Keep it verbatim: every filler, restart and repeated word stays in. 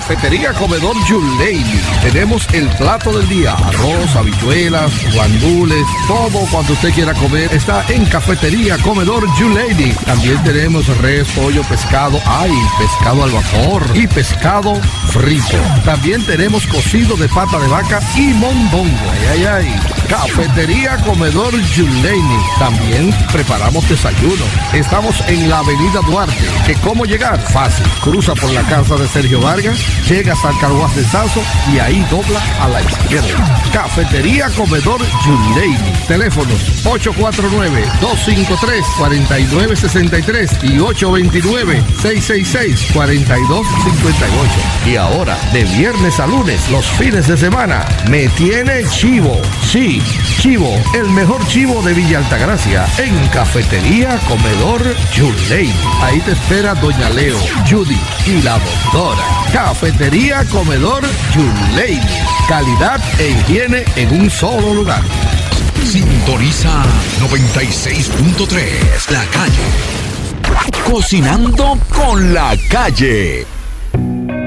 Cafetería Comedor Yuleini. Tenemos el plato del día, arroz, habichuelas, guandules, todo cuanto usted quiera comer está en Cafetería Comedor Yuleini. También tenemos res, pollo, pescado, ay, pescado al vapor y pescado frito. También tenemos cocido de pata de vaca y mondongo. Ay, ay, ay. Cafetería Comedor Yuleini. También preparamos desayuno. Estamos en la Avenida Duarte. ¿Que cómo llegar? Fácil. Cruza por la casa de Sergio Vargas, llegas al Carguas de Sazo y ahí dobla a la izquierda. Cafetería Comedor Yuleini. Teléfonos ocho cuatro nueve, dos cinco tres, cuatro nueve seis tres y ocho dos nueve, seis seis seis, cuatro dos cinco ocho. Y ahora, de viernes a lunes, los fines de semana, me tiene chivo. Sí, chivo, el mejor chivo de Villa Altagracia, en Cafetería Comedor Yuleini. Ahí te espera Doña Leo, Judy y la doctora. Cafetería Comedor Yuleini. Calidad e higiene en un solo lugar. Sintoniza noventa y seis punto tres, La Calle. Cocinando con La Calle.